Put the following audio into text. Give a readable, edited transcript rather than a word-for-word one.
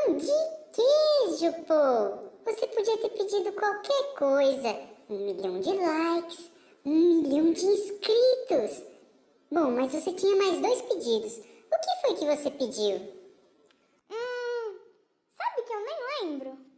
De queijo, pô! Você podia ter pedido qualquer coisa. 1 milhão de likes, 1 milhão de inscritos. Bom, mas você tinha mais 2 pedidos. O que foi que você pediu? Sabe que eu nem lembro.